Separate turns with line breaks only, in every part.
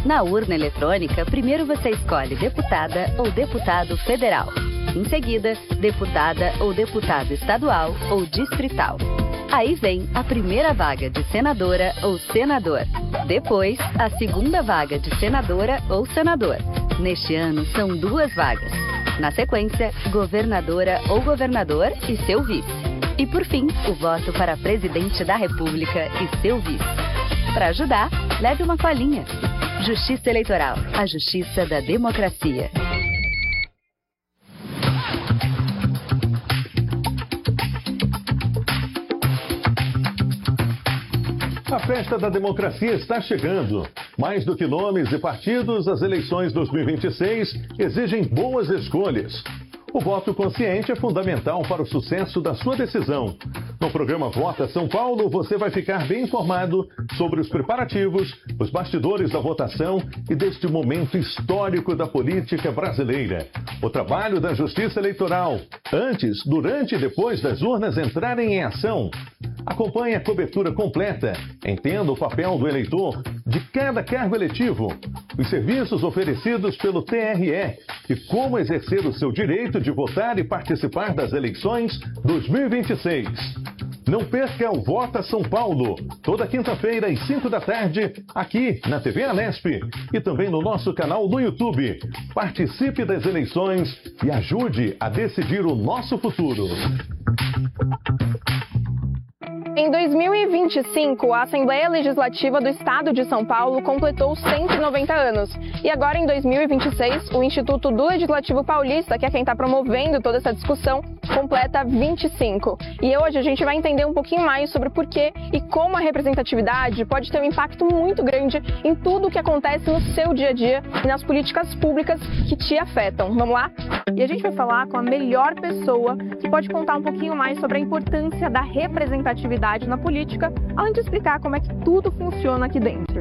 Na urna eletrônica, primeiro você escolhe deputada ou deputado federal. Em seguida, deputada ou deputado estadual ou distrital. Aí vem a primeira vaga de senadora ou senador. Depois, a segunda vaga de senadora ou senador. Neste ano, são 2 vagas. Na sequência, governadora ou governador e seu vice. E por fim, o voto para presidente da República e seu vice. Para ajudar, leve uma colinha. Justiça Eleitoral, a justiça da democracia.
A festa da democracia está chegando. Mais do que nomes e partidos, as eleições 2026 exigem boas escolhas. O voto consciente é fundamental para o sucesso da sua decisão. No programa Vota São Paulo, você vai ficar bem informado sobre os preparativos, os bastidores da votação e deste momento histórico da política brasileira. O trabalho da Justiça Eleitoral, antes, durante e depois das urnas entrarem em ação. Acompanhe a cobertura completa, entenda o papel do eleitor de cada cargo eletivo, os serviços oferecidos pelo TRE e como exercer o seu direito de votar e participar das eleições 2026. Não perca o Vota São Paulo, toda quinta-feira às 5 da tarde, aqui na TV Alesp e também no nosso canal no YouTube. Participe das eleições e ajude a decidir o nosso futuro.
Em 2025, a Assembleia Legislativa do Estado de São Paulo completou 190 anos. E agora, em 2026, o Instituto do Legislativo Paulista, que é quem está promovendo toda essa discussão, completa 25. E hoje a gente vai entender um pouquinho mais sobre o porquê e como a representatividade pode ter um impacto muito grande em tudo o que acontece no seu dia a dia e nas políticas públicas que te afetam. Vamos lá? E a gente vai falar com a melhor pessoa que pode contar um pouquinho mais sobre a importância da representatividade na política, além de explicar como é que tudo funciona aqui dentro.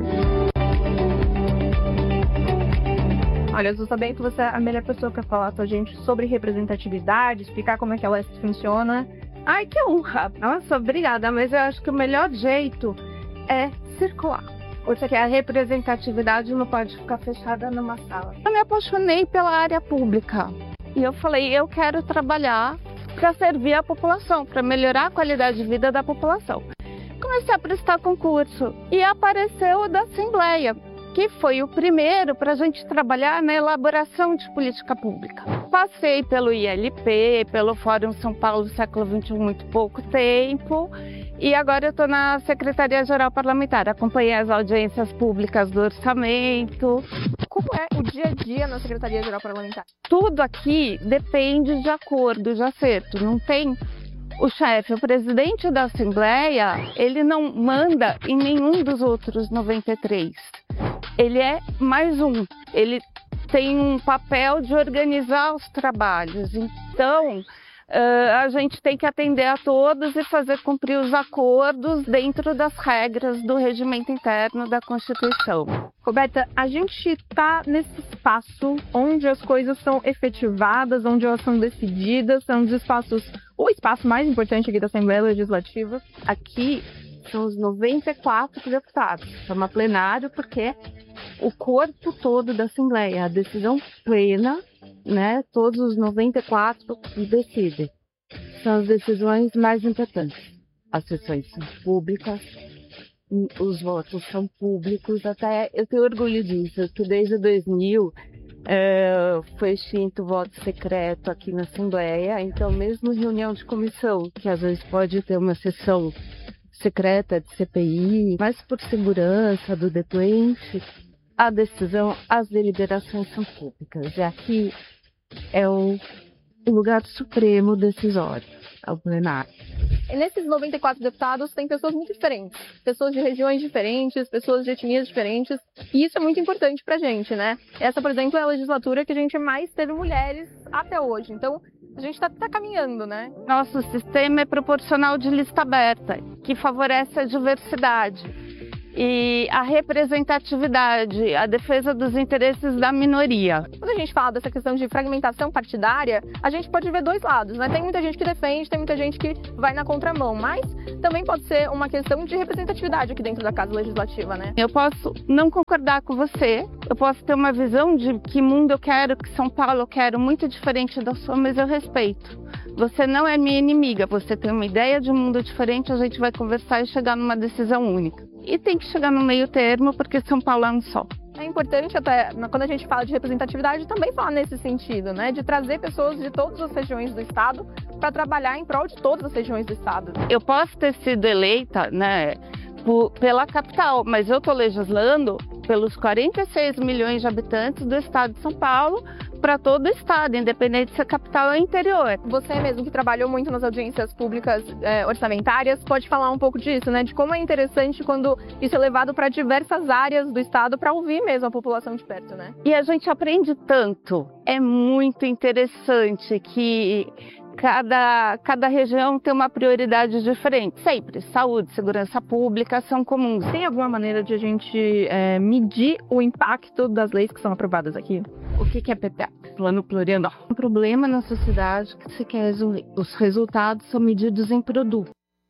Olha, eu sabia que você é a melhor pessoa para falar com a gente sobre representatividade, explicar como é que ela funciona.
Ai, que honra! Nossa, obrigada, mas eu acho que o melhor jeito é circular. Porque a representatividade não pode ficar fechada numa sala. Eu me apaixonei pela área pública e eu falei, eu quero trabalhar para servir a população, para melhorar a qualidade de vida da população. Comecei a prestar concurso e apareceu o da Assembleia, que foi o primeiro para a gente trabalhar na elaboração de política pública. Passei pelo ILP, pelo Fórum São Paulo Século XXI muito pouco tempo, e agora eu estou na Secretaria-Geral Parlamentar. Acompanhei as audiências públicas do orçamento.
Como é o dia a dia na Secretaria-Geral Parlamentar?
Tudo aqui depende de acordo, de acerto. Não tem o chefe, o presidente da Assembleia, ele não manda em nenhum dos outros 93. Ele é mais um. Ele tem um papel de organizar os trabalhos. Então, a gente tem que atender a todos e fazer cumprir os acordos dentro das regras do regimento interno da Constituição.
Roberta, a gente está nesse espaço onde as coisas são efetivadas, onde elas são decididas, são os espaços, o espaço mais importante aqui da Assembleia Legislativa.
Aqui são os 94 deputados, chama plenário porque o corpo todo da Assembleia, a decisão plena, né, todos os 94 decidem. São as decisões mais importantes. As sessões são públicas, os votos são públicos, até eu tenho orgulho disso, que desde 2000 foi extinto o voto secreto aqui na Assembleia, então mesmo reunião de comissão, que às vezes pode ter uma sessão secreta de CPI, mas por segurança do depoente, a decisão, as deliberações são públicas. E aqui é o lugar supremo decisório, é o plenário.
E nesses 94 deputados tem pessoas muito diferentes, pessoas de regiões diferentes, pessoas de etnias diferentes, e isso é muito importante pra gente, né? Essa, por exemplo, é a legislatura que a gente mais teve mulheres até hoje, então a gente tá caminhando, né?
Nosso sistema é proporcional de lista aberta, que favorece a diversidade.
e a representatividade, a defesa dos interesses da minoria.
Quando a gente fala dessa questão de fragmentação partidária, a gente pode ver dois lados, né? Tem muita gente que defende, tem muita gente que vai na contramão, mas também pode ser uma questão de representatividade aqui dentro da Casa Legislativa, né?
Eu posso não concordar com você, eu posso ter uma visão de que mundo eu quero, que São Paulo eu quero, muito diferente da sua, mas eu respeito. Você não é minha inimiga, você tem uma ideia de um mundo diferente, a gente vai conversar e chegar numa decisão única. E tem que chegar no meio termo, porque São Paulo é um só.
É importante até, quando a gente fala de representatividade, também falar nesse sentido, né? De trazer pessoas de todas as regiões do estado para trabalhar em prol de todas as regiões do estado.
Eu posso ter sido eleita, né, pela capital, mas eu estou legislando pelos 46 milhões de habitantes do estado de São Paulo para todo o estado, independente se a capital é interior.
Você mesmo que trabalhou muito nas audiências públicas orçamentárias, pode falar um pouco disso, né? De como é interessante quando isso é levado para diversas áreas do estado para ouvir mesmo a população de perto, né?
E a gente aprende tanto, é muito interessante que cada região tem uma prioridade diferente. Sempre, saúde, segurança pública são comuns.
Tem alguma maneira de a gente medir o impacto das leis que são aprovadas aqui?
O que é PPA? Plano Plurianual.
Um problema na sociedade que se quer resolver. Os resultados são medidos em produto.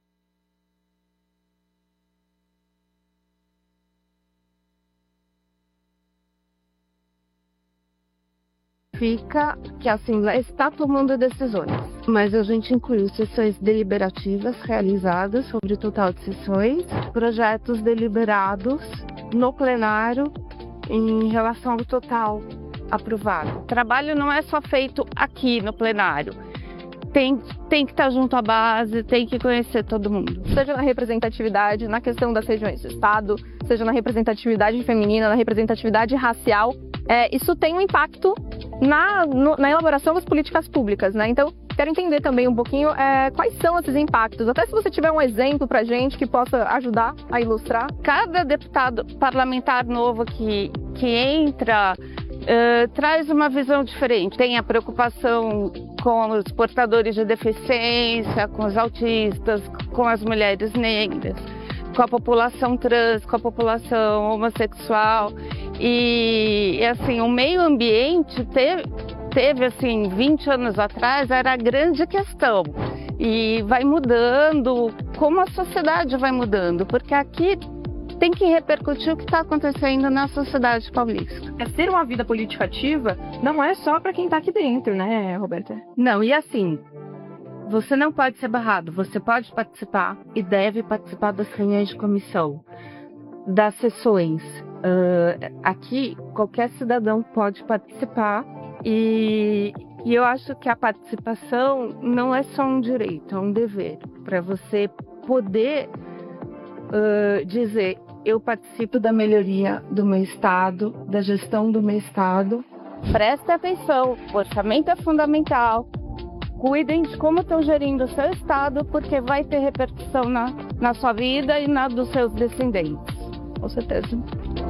Significa que a Assembleia está tomando decisões, mas a gente incluiu sessões deliberativas realizadas sobre o total de sessões, projetos deliberados no plenário em relação ao total aprovado.
O trabalho não é só feito aqui no plenário. Tem que estar junto à base, tem que conhecer todo mundo.
Seja na representatividade, na questão das regiões do estado, seja na representatividade feminina, na representatividade racial, isso tem um impacto na elaboração das políticas públicas, né? Então, quero entender também um pouquinho quais são esses impactos. Até se você tiver um exemplo pra gente que possa ajudar a ilustrar.
Cada deputado parlamentar novo que entra traz uma visão diferente. Tem a preocupação com os portadores de deficiência, com os autistas, com as mulheres negras, com a população trans, com a população homossexual. E assim, o meio ambiente teve assim, 20 anos atrás, era a grande questão. E vai mudando, como a sociedade vai mudando, porque aqui tem que repercutir o que está acontecendo na sociedade paulista.
Ter uma vida política ativa não é só para quem está aqui dentro, né, Roberta?
Não, e assim, você não pode ser barrado, você pode participar e deve participar das reuniões de comissão, das sessões. Aqui, qualquer cidadão pode participar e eu acho que a participação não é só um direito, é um dever. Para você poder dizer, eu participo da melhoria do meu estado, da gestão do meu estado.
Preste atenção, o orçamento é fundamental. Cuidem de como estão gerindo o seu estado, porque vai ter repercussão na sua vida e na dos seus descendentes.
Com certeza.